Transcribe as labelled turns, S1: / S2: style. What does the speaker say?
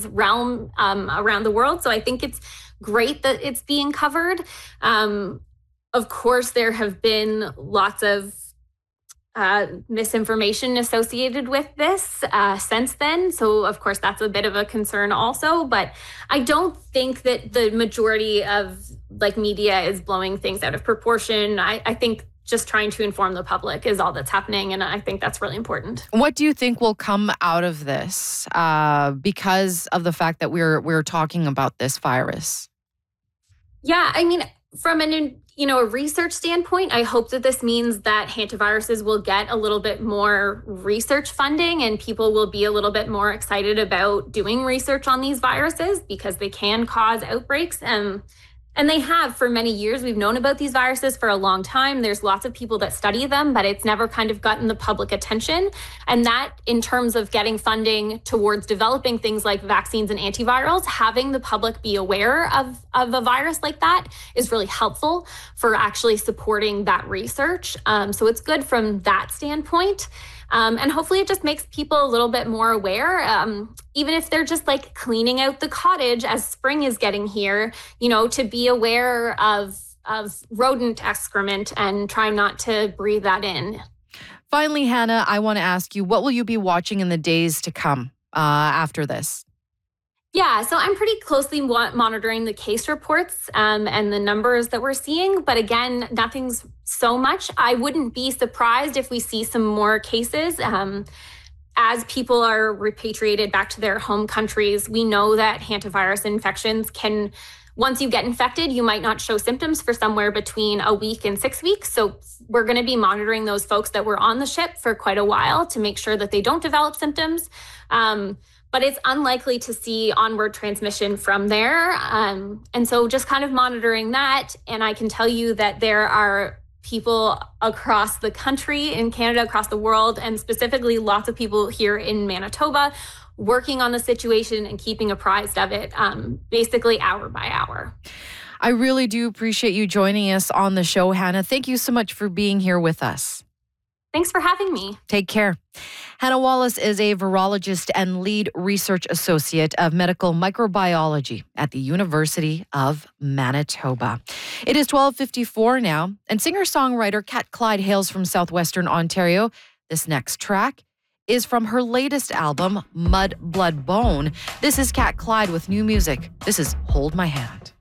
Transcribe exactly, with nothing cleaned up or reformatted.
S1: disease realm um, around the world. So I think it's great that it's being covered. Um, of course, there have been lots of uh, misinformation associated with this uh, since then. So, of course, that's a bit of a concern also. But I don't think that the majority of like media is blowing things out of proportion. I, I think just trying to inform the public is all that's happening. And I think that's really important.
S2: What do you think will come out of this uh, because of the fact that we're we're talking about this virus?
S1: Yeah, I mean, from an you know, a research standpoint, I hope that this means that hantaviruses will get a little bit more research funding and people will be a little bit more excited about doing research on these viruses because they can cause outbreaks. Um, and they have for many years. We've known about these viruses for a long time. There's lots of people that study them, but it's never kind of gotten the public attention. And that, in terms of getting funding towards developing things like vaccines and antivirals, having the public be aware of, of a virus like that is really helpful for actually supporting that research. Um, so it's good from that standpoint. Um, and hopefully it just makes people a little bit more aware, um, even if they're just like cleaning out the cottage as spring is getting here, you know, to be aware of, of rodent excrement and try not to breathe that in.
S2: Finally, Hannah, I want to ask you, what will you be watching in the days to come uh, after this?
S1: Yeah, so I'm pretty closely monitoring the case reports um, and the numbers that we're seeing. But again, nothing's so much. I wouldn't be surprised if we see some more cases. Um, as people are repatriated back to their home countries, we know that hantavirus infections can, once you get infected, you might not show symptoms for somewhere between a week and six weeks. So we're going to be monitoring those folks that were on the ship for quite a while to make sure that they don't develop symptoms. Um, But it's unlikely to see onward transmission from there. Um, and so just kind of monitoring that. And I can tell you that there are people across the country, in Canada, across the world, and specifically lots of people here in Manitoba working on the situation and keeping apprised of it um, basically hour by hour.
S2: I really do appreciate you joining us on the show, Hannah. Thank you so much for being here with us.
S1: Thanks for having me.
S2: Take care. Hannah Wallace is a virologist and lead research associate of medical microbiology at the University of Manitoba. It is twelve fifty-four now, and singer-songwriter Kat Clyde hails from southwestern Ontario. This next track is from her latest album, Mud, Blood, Bone. This is Kat Clyde with new music. This is Hold My Hand.